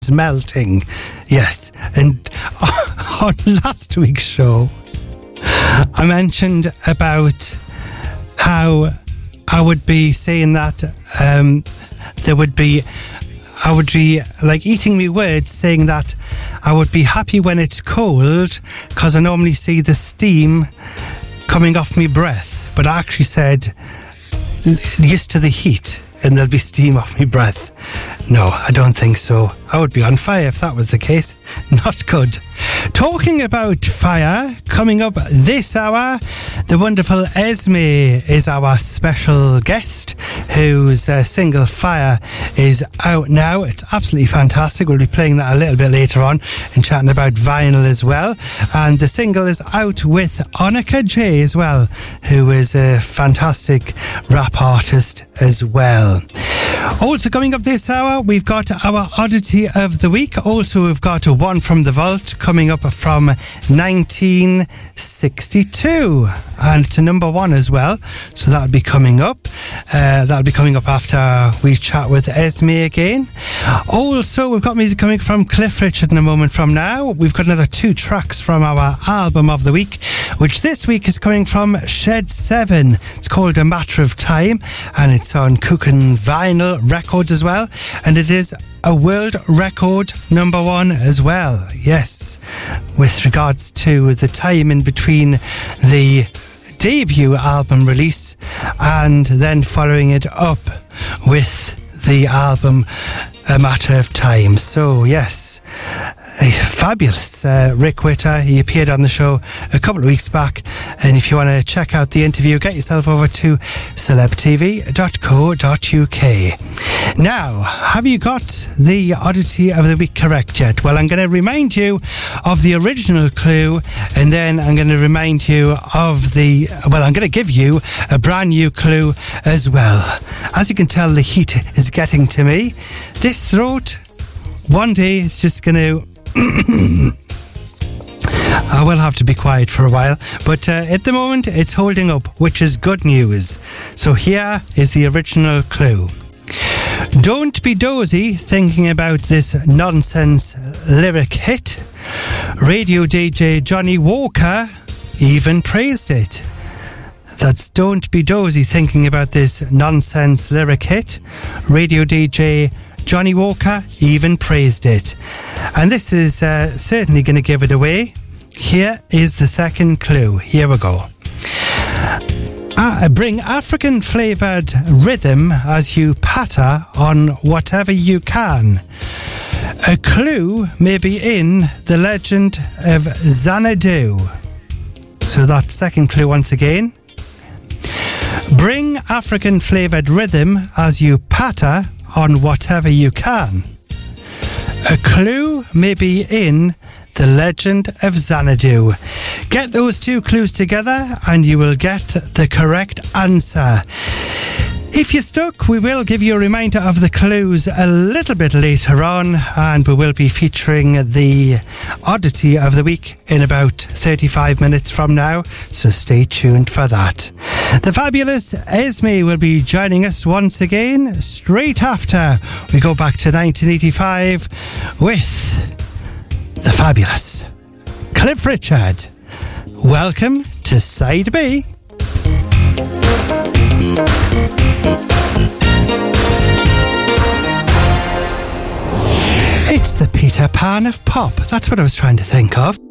melting. Yes, and on last week's show I mentioned about how I would be saying that I would be like eating me words, saying that I would be happy when it's cold because I normally see the steam coming off me breath, but I actually said used to the heat and there'll be steam off me breath. No, I don't think so. I would be on fire if that was the case. Not good. Talking about fire, coming up this hour, the wonderful Esme is our special guest, whose single Fire is out now. It's absolutely fantastic. We'll be playing that a little bit later on and chatting about vinyl as well. And the single is out with Onika J as well, who is a fantastic rap artist as well. Also coming up this hour, we've got our Oddity of the Week. Also, we've got one from the vault coming up from 1962. And it's a number one as well. So that'll be coming up. That'll be coming up after we chat with Esme again. Also, we've got music coming from Cliff Richard in a moment from now. We've got another 2 tracks from our album of the week, which this week is coming from Shed 7. It's called A Matter of Time, and it's on Cookin' Vinyl Records as well, and it is a world record number 1 as well. Yes, with regards to the time in between the debut album release and then following it up with the album A Matter of Time. So yes, fabulous. Rick Witter, he appeared on the show a couple of weeks back, and if you want to check out the interview, get yourself over to celebtv.co.uk. Now, have you got the Oddity of the Week correct yet? Well, I'm going to remind you of the original clue, and then I'm going to remind you of I'm going to give you a brand new clue as well. As you can tell, the heat is getting to me. This throat, one day it's just going to I will have to be quiet for a while, but at the moment it's holding up, which is good news. So here is the original clue. Don't be dozy thinking about this nonsense lyric hit. Radio DJ Johnny Walker even praised it. That's don't be dozy thinking about this nonsense lyric hit. Radio DJ Johnny Walker even praised it. And this is certainly going to give it away. Here is the second clue. Here we go. Bring African flavoured rhythm as you patter on whatever you can. A clue may be in the legend of Xanadu. So that second clue once again. Bring African flavoured rhythm as you patter on whatever you can. A clue may be in the legend of Xanadu. Get those 2 clues together and you will get the correct answer. If you're stuck, we will give you a reminder of the clues a little bit later on, and we will be featuring the Oddity of the Week in about 35 minutes from now, so stay tuned for that. The fabulous Esme will be joining us once again straight after we go back to 1985 with the fabulous Cliff Richard. Welcome to Side B. It's the Peter Pan of pop. That's what I was trying to think of.